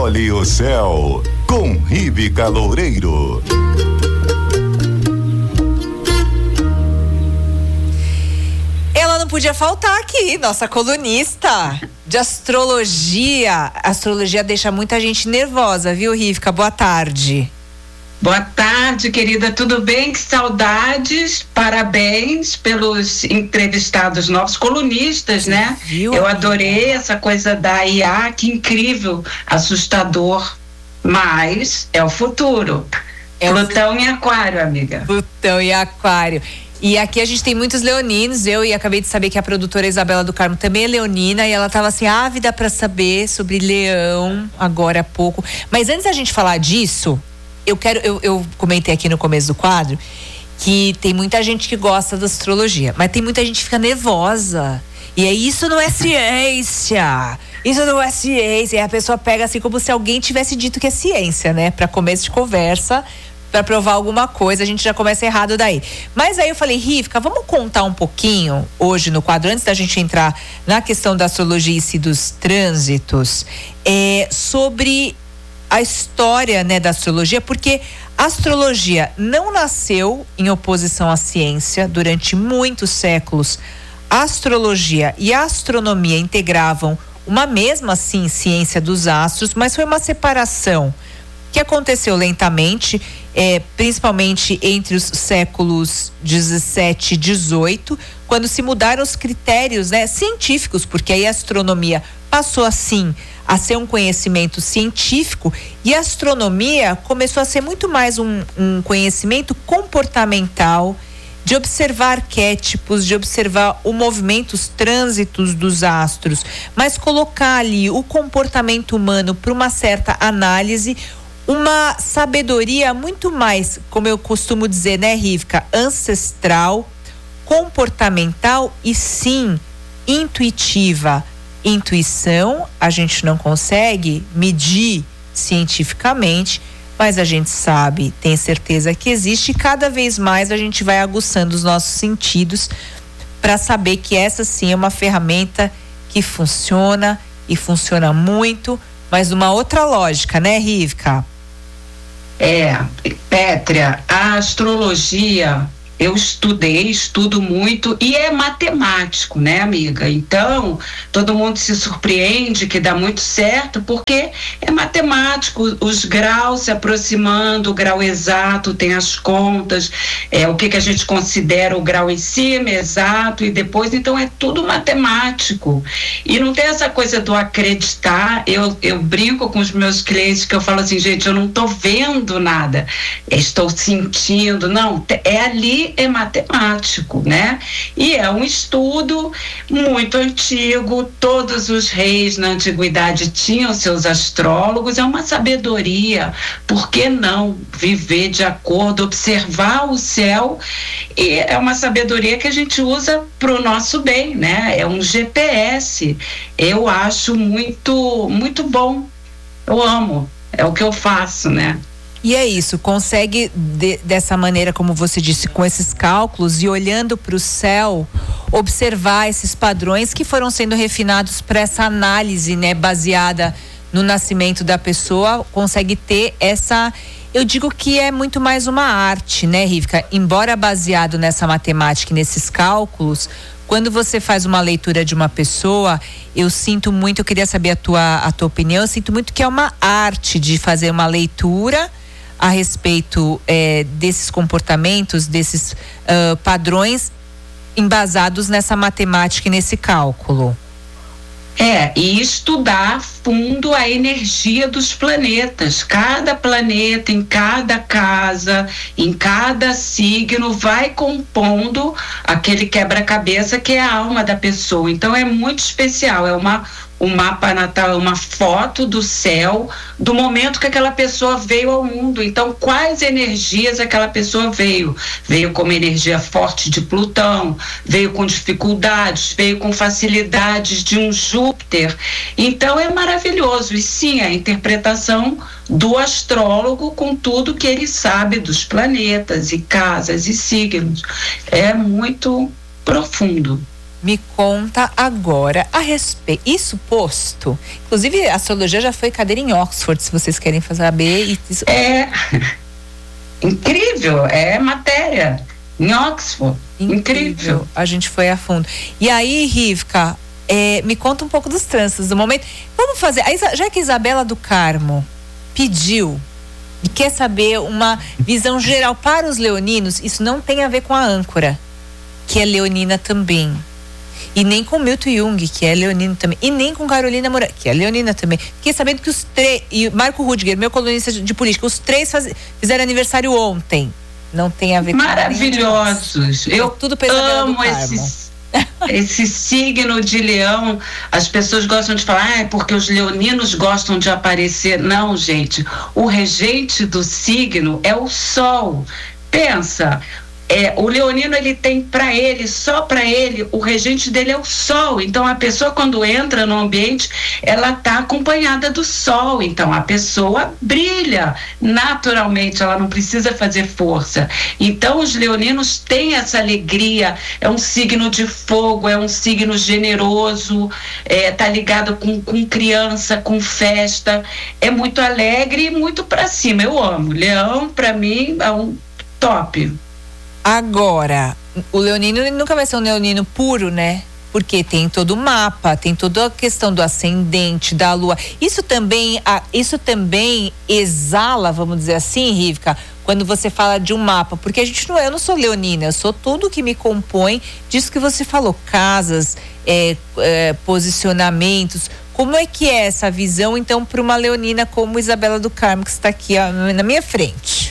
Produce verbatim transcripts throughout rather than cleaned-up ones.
Olhe o Céu, com Ríbica Loureiro. Ela não podia faltar aqui, nossa colunista de astrologia. A astrologia deixa muita gente nervosa, viu, Ríbica? Boa tarde. Boa tarde, querida, tudo bem? Que saudades, parabéns pelos entrevistados novos, colunistas, né? Viu, Eu amiga? adorei essa coisa da I A, que incrível, assustador, mas é o futuro. É o Plutão em Aquário, amiga. Plutão e Aquário. E aqui a gente tem muitos leoninos, eu e acabei de saber que a produtora Isabela do Carmo também é leonina, e ela estava assim, ávida para saber sobre leão, agora há pouco. Mas antes da gente falar disso, eu quero, eu, eu comentei aqui no começo do quadro que tem muita gente que gosta da astrologia, mas tem muita gente que fica nervosa. E aí, isso não é ciência. Isso não é ciência. E a pessoa pega assim como se alguém tivesse dito que é ciência, né? Para começo de conversa, para provar alguma coisa, a gente já começa errado daí. Mas aí eu falei, Ríbica, vamos contar um pouquinho hoje no quadro, antes da gente entrar na questão da astrologia e dos trânsitos, é, sobre a história, né, da astrologia, porque a astrologia não nasceu em oposição à ciência. Durante muitos séculos, a astrologia e a astronomia integravam uma mesma, assim, ciência dos astros, mas foi uma separação que aconteceu lentamente, é, principalmente entre os séculos dezessete e dezoito, quando se mudaram os critérios, né, científicos, porque aí a astronomia passou, assim, a ser um conhecimento científico, e a astronomia começou a ser muito mais um, um conhecimento comportamental, de observar arquétipos, de observar o movimento, os trânsitos dos astros, mas colocar ali o comportamento humano para uma certa análise, uma sabedoria muito mais, como eu costumo dizer, né, Ríbica, ancestral, comportamental e sim intuitiva. Intuição a gente não consegue medir cientificamente, mas a gente sabe, tem certeza que existe, e cada vez mais a gente vai aguçando os nossos sentidos para saber que essa sim é uma ferramenta que funciona e funciona muito, mas numa outra lógica, né, Ríbica? É, Pétria, a astrologia eu estudei, estudo muito, e é matemático, né, amiga? Então, todo mundo se surpreende que dá muito certo, porque é matemático, os graus se aproximando, o grau exato, tem as contas, é, o que, que a gente considera o grau em cima, exato, e depois, então é tudo matemático. E não tem essa coisa do acreditar. Eu, eu brinco com os meus clientes que eu falo assim, gente, eu não estou vendo nada, estou sentindo, não, é ali, é matemático, né? E é um estudo muito antigo, todos os reis na antiguidade tinham seus astrólogos, é uma sabedoria, por que não viver de acordo, observar o céu, e é uma sabedoria que a gente usa para o nosso bem, né? É um G P S, eu acho muito, muito bom, eu amo, é o que eu faço, né? E é isso, consegue de, dessa maneira, como você disse, com esses cálculos e olhando para o céu, observar esses padrões que foram sendo refinados para essa análise, né, baseada no nascimento da pessoa, consegue ter essa, eu digo que é muito mais uma arte, né, Ríbica? Embora baseado nessa matemática e nesses cálculos, quando você faz uma leitura de uma pessoa, eu sinto muito, eu queria saber a tua, a tua opinião, eu sinto muito que é uma arte de fazer uma leitura a respeito é, desses comportamentos, desses uh, padrões embasados nessa matemática e nesse cálculo. É, e estudar a fundo a energia dos planetas. Cada planeta, em cada casa, em cada signo, vai compondo aquele quebra-cabeça que é a alma da pessoa. Então é muito especial, é uma o mapa natal é uma foto do céu do momento que aquela pessoa veio ao mundo. Então, quais energias aquela pessoa veio? Veio como energia forte de Plutão, veio com dificuldades, veio com facilidades de um Júpiter. Então, é maravilhoso. E sim, a interpretação do astrólogo com tudo que ele sabe dos planetas e casas e signos é muito profundo. me conta agora a respeito. Isso posto. Inclusive, a astrologia já foi cadeira em Oxford, se vocês querem saber. Isso... É incrível, é matéria em Oxford. Incrível. incrível. A gente foi a fundo. E aí, Rivka, é, me conta um pouco dos trânsitos do momento. Vamos fazer. Já que a Isabela do Carmo pediu e quer saber uma visão geral para os leoninos, isso não tem a ver com a âncora, que é leonina também. E nem com Milton Jung, que é leonino também. E nem com Carolina Moura, que é leonina também. Fiquei sabendo que os três... E Marco Rudiger, meu colunista de política, os três faz, fizeram aniversário ontem. Não tem a ver com... Maravilhosos. Eu tudo amo esses... Esse signo de leão. As pessoas gostam de falar, ah, é porque os leoninos gostam de aparecer. Não, gente, o regente do signo é o sol. Pensa, é, o leonino, ele tem para ele, só para ele, o regente dele é o sol. Então a pessoa, quando entra no ambiente, ela está acompanhada do sol. Então a pessoa brilha naturalmente, ela não precisa fazer força. Então os leoninos têm essa alegria. É um signo de fogo, é um signo generoso, é, tá ligado com, com criança, com festa, é muito alegre e muito para cima. Eu amo leão, para mim é um top. Agora, o leonino, ele nunca vai ser um leonino puro, né? Porque tem todo o mapa, tem toda a questão do ascendente, da lua. Isso também, isso também exala, vamos dizer assim, Rivka, quando você fala de um mapa. Porque a gente não, eu não sou leonina, eu sou tudo que me compõe disso que você falou, casas, é, é, posicionamentos. Como é que é essa visão, então, para uma leonina como Isabela do Carmo, que está aqui ó, na minha frente?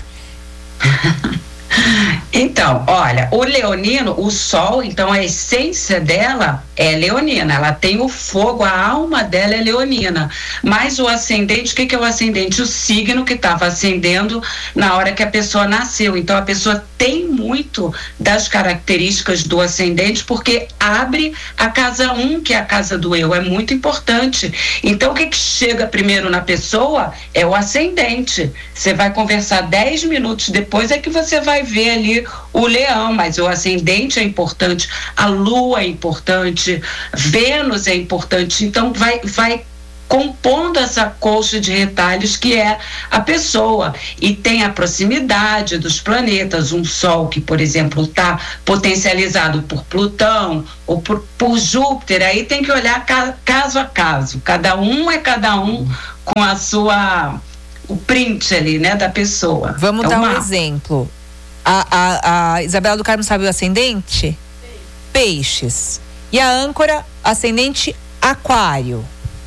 Então, olha, o leonino, o sol, então a essência dela é leonina, ela tem o fogo, a alma dela é leonina, mas o ascendente, o que que é o ascendente? O signo que estava ascendendo na hora que a pessoa nasceu. Então a pessoa tem muito das características do ascendente, porque abre a casa um, que é a casa do eu, é muito importante. Então o que que chega primeiro na pessoa é o ascendente. Você vai conversar dez minutos depois é que você vai ver ali o leão, mas o ascendente é importante, a lua é importante, Vênus é importante, então vai, vai compondo essa colcha de retalhos que é a pessoa. E tem a proximidade dos planetas, um sol que, por exemplo, está potencializado por Plutão ou por, por Júpiter, aí tem que olhar ca, caso a caso, cada um é cada um com a sua, o print ali, né, da pessoa. Vamos é dar uma... um exemplo. A, a, a Isabela do Carmo sabe o ascendente? Peixes. E a âncora, ascendente Aquário.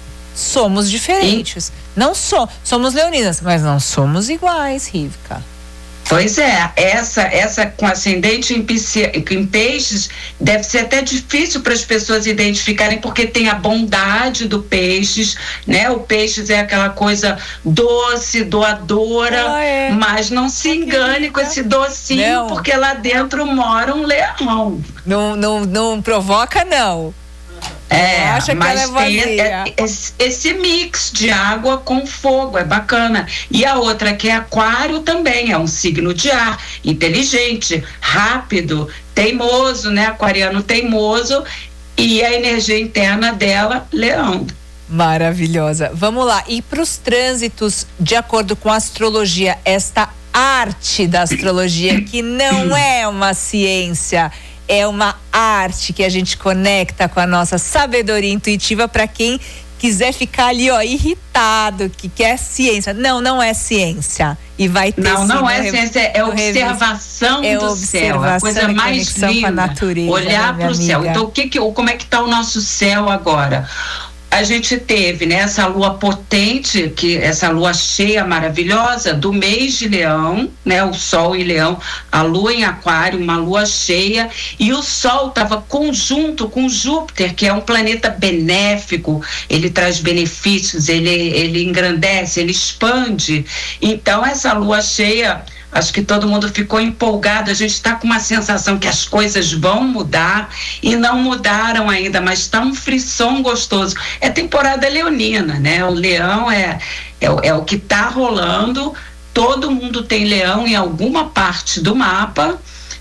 Somos diferentes. E? Não so, somos leoninas, mas não somos iguais, Rivka. Pois é, essa, essa com ascendente em, em peixes deve ser até difícil para as pessoas identificarem, porque tem a bondade do peixes, né? O peixes é aquela coisa doce, doadora, ah, é. Mas não se engane com esse docinho, não. Porque lá dentro mora um leão. Não, não, não provoca, não. É, acha que mas ela é tem esse, esse mix de água com fogo, é bacana. E a outra que é aquário também, é um signo de ar, inteligente, rápido, teimoso, né? Aquariano teimoso, e a energia interna dela, leão. Maravilhosa. Vamos lá, e para os trânsitos, de acordo com a astrologia, esta arte da astrologia, que não é uma ciência, é uma arte que a gente conecta com a nossa sabedoria intuitiva para quem quiser ficar ali, ó, irritado, que quer ciência. Não, não é ciência. E vai ter Não, sim, não é ciência, é observação é do céu. A coisa mais linda, natureza, olhar para o céu. Amiga. Então, o que que, como é que está o nosso céu agora? A gente teve, né, essa lua potente, que essa lua cheia maravilhosa do mês de Leão, né, o Sol em Leão, a lua em Aquário, uma lua cheia, e o Sol estava conjunto com Júpiter, que é um planeta benéfico, ele traz benefícios, ele, ele engrandece, ele expande. Então essa lua cheia, acho que todo mundo ficou empolgado, a gente está com uma sensação que as coisas vão mudar e não mudaram ainda, mas está um frisson gostoso. É temporada leonina, né? O leão é, é, é o que está rolando, todo mundo tem leão em alguma parte do mapa,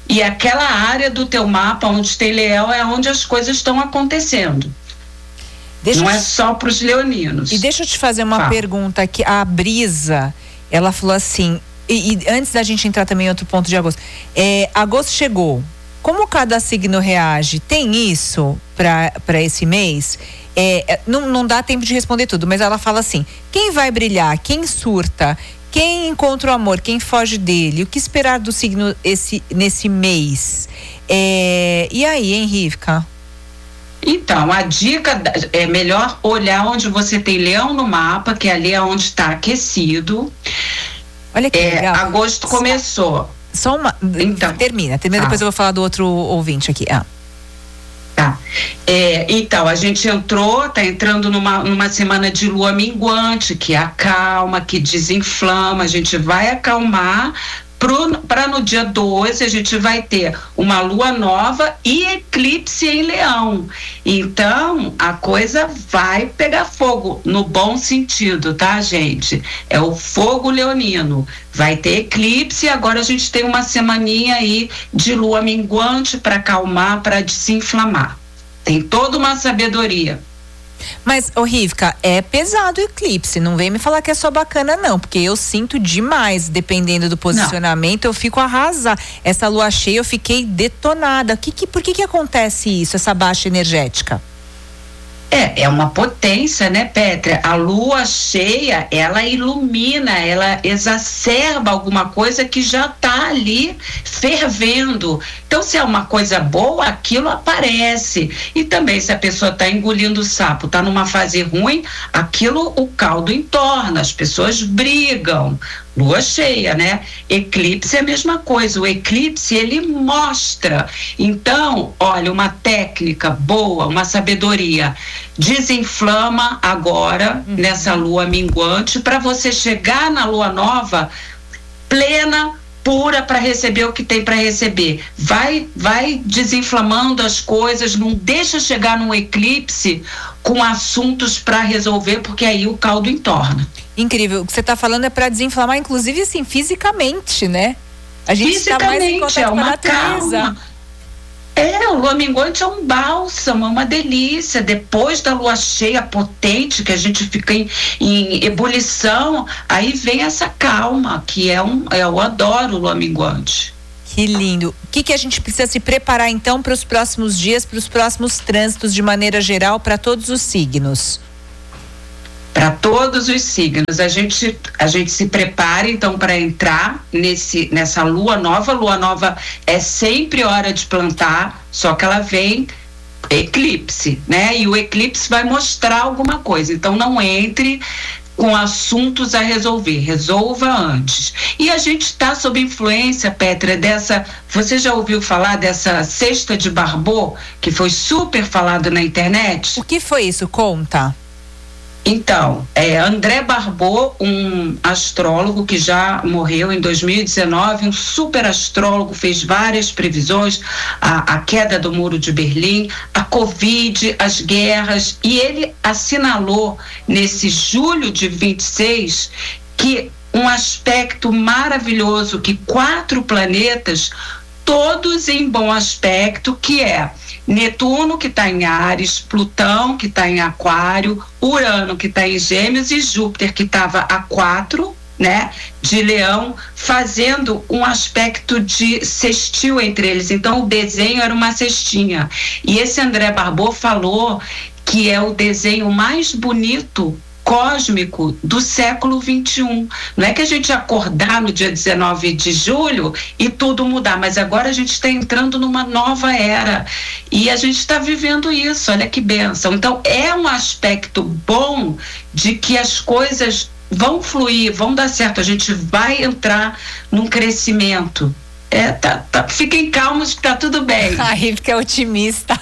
e aquela área do teu mapa onde tem leão é onde as coisas estão acontecendo. Deixa Não te... é só para os leoninos. E deixa eu te fazer uma Fala. pergunta aqui. A Brisa, ela falou assim, e, e antes da gente entrar também em outro ponto de agosto, é, agosto chegou, como cada signo reage? Tem isso para esse mês? É, não, não dá tempo de responder tudo, mas ela fala assim, quem vai brilhar, quem surta, quem encontra o amor, quem foge dele, o que esperar do signo esse, nesse mês? É, e aí, hein, Rivka? Então, a dica é melhor olhar onde você tem leão no mapa, que ali é onde está aquecido. Olha que é, legal. Agosto começou. Só uma. Então, termina, termina, ah. depois eu vou falar do outro ouvinte aqui. Ah. Tá. É, então, a gente entrou, tá entrando numa, numa semana de lua minguante, que acalma, que desinflama, a gente vai acalmar. Para no dia doze a gente vai ter uma lua nova e eclipse em leão. Então a coisa vai pegar fogo, no bom sentido, tá, gente? É o fogo leonino. Vai ter eclipse e agora a gente tem uma semaninha aí de lua minguante para acalmar, para desinflamar. Tem toda uma sabedoria. Mas, ô Rivka, é pesado o eclipse, não vem me falar que é só bacana não, porque eu sinto demais, dependendo do posicionamento, não. Eu fico arrasada. Essa lua cheia eu fiquei detonada. Que, que, por que que acontece isso, essa baixa energética? É, é uma potência, né, Pétria? A lua cheia, ela ilumina, ela exacerba alguma coisa que já está ali fervendo. Então, se é uma coisa boa, aquilo aparece. E também, se a pessoa está engolindo o sapo, está numa fase ruim, aquilo, o caldo entorna, as pessoas brigam. Lua cheia, né? Eclipse é a mesma coisa. O eclipse, ele mostra. Então, olha, uma técnica boa, uma sabedoria. Desinflama agora, uhum. nessa lua minguante, para você chegar na lua nova plena, pura, para receber o que tem para receber. Vai, vai desinflamando as coisas, não deixa chegar num eclipse com assuntos para resolver, porque aí o caldo entorna. Incrível. O que você está falando é para desinflamar, inclusive assim, fisicamente, né? A gente está mais em contato é uma com a natureza. Calma. É, o lua minguante é um bálsamo, é uma delícia. Depois da lua cheia potente, que a gente fica em, em ebulição, aí vem essa calma, que é um, eu adoro o lua minguante. Que lindo. O que que a gente precisa se preparar então para os próximos dias, para os próximos trânsitos de maneira geral, para todos os signos? Para todos os signos, a gente, a gente se prepara então para entrar nesse, nessa lua nova. Lua nova é sempre hora de plantar, só que ela vem eclipse, né? E o eclipse vai mostrar alguma coisa, então não entre com assuntos a resolver, resolva antes. E a gente está sob influência, Pétria, dessa, você já ouviu falar dessa cesta de Barbô, que foi super falado na internet? O que foi isso? Conta. Então, é, André Barbô, um astrólogo que já morreu em dois mil e dezenove, um super astrólogo, fez várias previsões, a, a queda do Muro de Berlim, a Covid, as guerras, e ele assinalou nesse julho de vinte e seis que um aspecto maravilhoso, que quatro planetas, todos em bom aspecto, que é Netuno, que está em Áries, Plutão, que está em Aquário, Urano, que está em Gêmeos, e Júpiter, que estava a quatro, né, de Leão, fazendo um aspecto de sextil entre eles. Então o desenho era uma cestinha. E esse André Barbô falou que é o desenho mais bonito cósmico do século vinte e um. Não é que a gente acordar no dia dezenove de julho e tudo mudar, mas agora a gente está entrando numa nova era e a gente está vivendo isso. Olha que bênção. Então é um aspecto bom de que as coisas vão fluir, vão dar certo, a gente vai entrar num crescimento. É, tá, tá, fiquem calmos que tá tudo bem. A Rivka é otimista.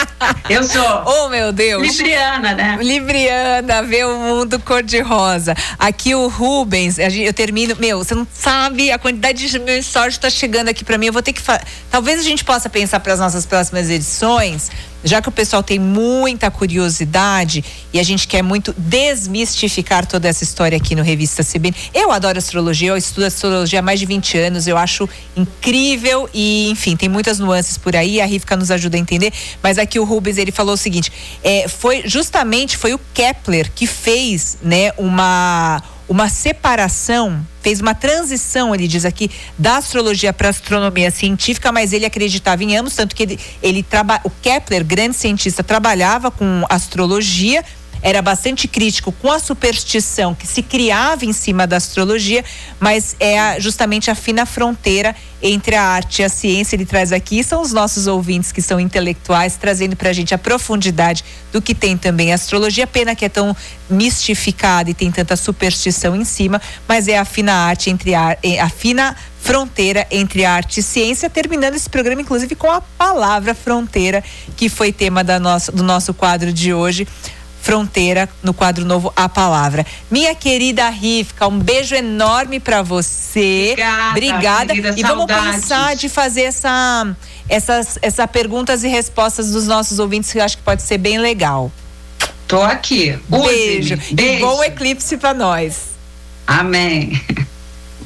Eu sou. Oh, meu Deus. Libriana, né? Libriana, vê o mundo cor-de-rosa. Aqui o Rubens, eu termino. Meu, você não sabe a quantidade de mensagens que tá chegando aqui pra mim. Eu vou ter que. Fa... Talvez a gente possa pensar para as nossas próximas edições, já que o pessoal tem muita curiosidade e a gente quer muito desmistificar toda essa história aqui no Revista C B N. Eu adoro astrologia, eu estudo astrologia há mais de vinte anos, eu acho incrível e, enfim, tem muitas nuances por aí, a Rivka nos ajuda a entender, mas aqui o Rubens, ele falou o seguinte, é, foi justamente, foi o Kepler que fez, né, uma... uma separação, fez uma transição, ele diz aqui, da astrologia para a astronomia científica, mas ele acreditava em ambos, tanto que ele, ele traba, o Kepler, grande cientista, trabalhava com astrologia, era bastante crítico com a superstição que se criava em cima da astrologia, mas é a, justamente a fina fronteira entre a arte e a ciência. Ele traz aqui, são os nossos ouvintes que são intelectuais, trazendo pra gente a profundidade do que tem também a astrologia. Pena que é tão mistificada e tem tanta superstição em cima, mas é a fina arte entre a, a fina fronteira entre arte e ciência, terminando esse programa inclusive com a palavra fronteira, que foi tema da nossa, do nosso quadro de hoje. Fronteira, no quadro novo A Palavra. Minha querida Rivka, um beijo enorme pra você. Obrigada. Obrigada. Querida, e vamos saudades. pensar de fazer essa, essas, essa perguntas e respostas dos nossos ouvintes, que eu acho que pode ser bem legal. Tô aqui. Beijo. Beijo. E bom eclipse pra nós. Amém.